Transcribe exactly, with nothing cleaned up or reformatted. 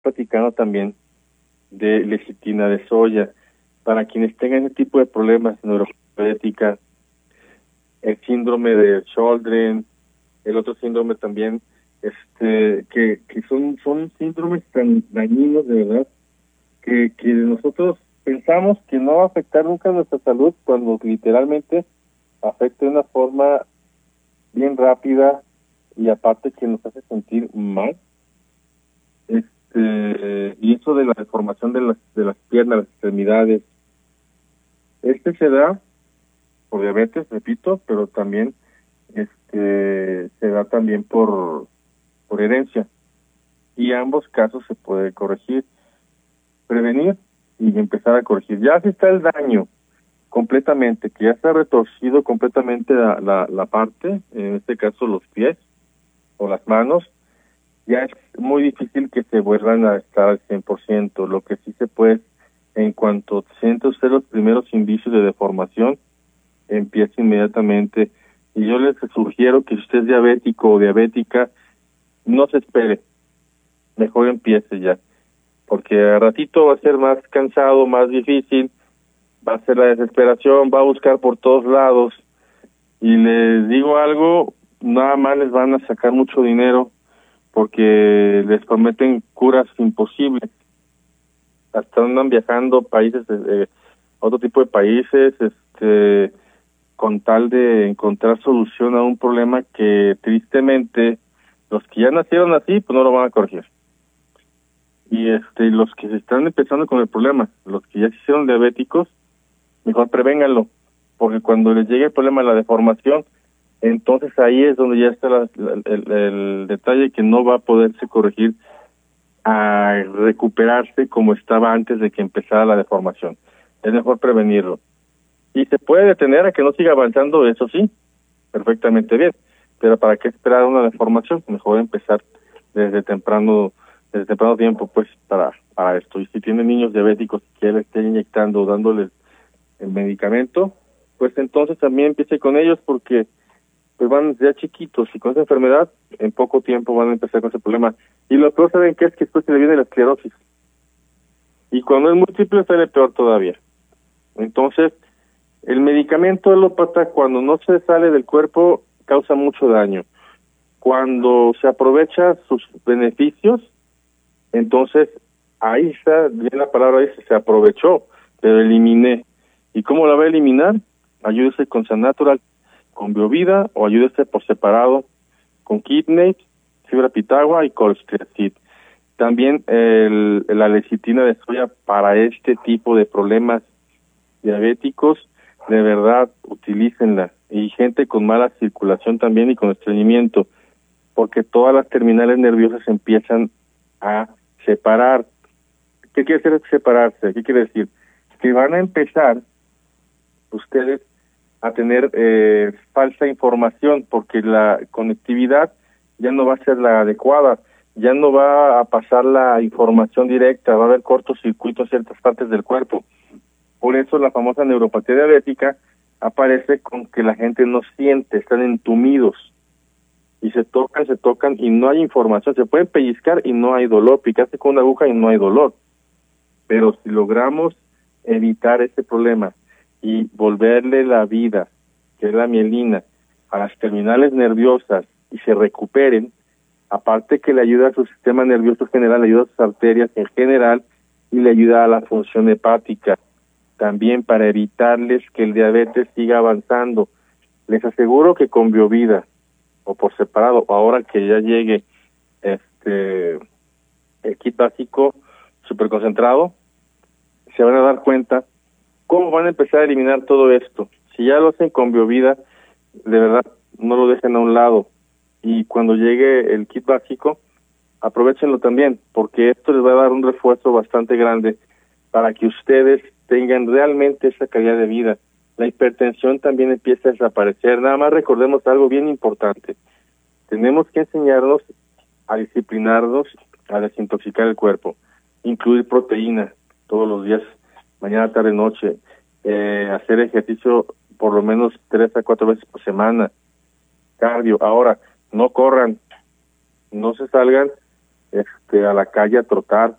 platicando también de lecitina de soya. Para quienes tengan ese tipo de problemas, neurodiabética, el síndrome de Sjögren, el otro síndrome también, este, que, que son, son síndromes tan dañinos, de verdad, que, que nosotros pensamos que no va a afectar nunca nuestra salud, cuando literalmente afecta de una forma bien rápida y aparte que nos hace sentir mal. Este, y eso de la deformación de las, de las piernas, las extremidades, este se da por diabetes, repito, pero también este se da también por por herencia, y ambos casos se puede corregir, prevenir y empezar a corregir. Ya si está el daño completamente, que ya está retorcido completamente la, la, la parte, en este caso los pies o las manos, ya es muy difícil que se vuelvan a estar al cien por ciento. Lo que sí se puede, en cuanto siente usted los primeros indicios de deformación, empieza inmediatamente. Y yo les sugiero que si usted es diabético o diabética, no se espere, mejor empiece ya, porque a ratito va a ser más cansado, más difícil, va a ser la desesperación, va a buscar por todos lados, y les digo algo, nada más les van a sacar mucho dinero, porque les prometen curas imposibles, hasta andan viajando países, eh, otro tipo de países, este, con tal de encontrar solución a un problema que tristemente los que ya nacieron así, pues no lo van a corregir. Y este, los que se están empezando con el problema, los que ya se hicieron diabéticos, mejor prevénganlo, porque cuando les llegue el problema de la deformación, entonces ahí es donde ya está la, la, el, el detalle, que no va a poderse corregir a recuperarse como estaba antes de que empezara la deformación. Es mejor prevenirlo. Y se puede detener a que no siga avanzando, eso sí, perfectamente bien. Pero ¿para qué esperar una deformación? Mejor empezar desde temprano desde temprano tiempo, pues, para para esto. Y si tienen niños diabéticos que le estén inyectando o dándoles el medicamento, pues entonces también empiece con ellos, porque pues van ya chiquitos y con esa enfermedad en poco tiempo van a empezar con ese problema. Y lo peor, ¿saben qué? Es que después se le viene la esclerosis. Y cuando es múltiple, sale peor todavía. Entonces, el medicamento alópata, cuando no se sale del cuerpo, causa mucho daño. Cuando se aprovecha sus beneficios, entonces ahí está, bien la palabra dice, se aprovechó, pero eliminé. ¿Y cómo la va a eliminar? Ayúdese con Sanatural, con Biovida, o ayúdese por separado con Kidney, fibra pitagua y Colstreatit. También el, la lecitina de soya para este tipo de problemas diabéticos, de verdad, utilícenla. Y gente con mala circulación también y con estreñimiento, porque todas las terminales nerviosas empiezan a separar. ¿Qué quiere decir separarse? ¿Qué quiere decir? Que van a empezar ustedes a tener eh, falsa información, porque la conectividad ya no va a ser la adecuada, ya no va a pasar la información directa, va a haber cortocircuito en ciertas partes del cuerpo. Por eso la famosa neuropatía diabética aparece con que la gente no siente, están entumidos, y se tocan, se tocan y no hay información. Se pueden pellizcar y no hay dolor, picarse con una aguja y no hay dolor. Pero si logramos evitar ese problema y volverle la vida, que es la mielina, a las terminales nerviosas y se recuperen, aparte que le ayuda a su sistema nervioso general, le ayuda a sus arterias en general y le ayuda a la función hepática, también para evitarles que el diabetes siga avanzando. Les aseguro que con Biovida o por separado, ahora que ya llegue este el kit básico super concentrado, se van a dar cuenta cómo van a empezar a eliminar todo esto. Si ya lo hacen con Biovida, de verdad, no lo dejen a un lado. Y cuando llegue el kit básico, aprovechenlo también, porque esto les va a dar un refuerzo bastante grande para que ustedes tengan realmente esa calidad de vida. La hipertensión también empieza a desaparecer. Nada más recordemos algo bien importante. Tenemos que enseñarnos a disciplinarnos, a desintoxicar el cuerpo, incluir proteína todos los días, mañana, tarde, noche, eh, hacer ejercicio por lo menos tres a cuatro veces por semana, cardio. Ahora, no corran, no se salgan este a la calle a trotar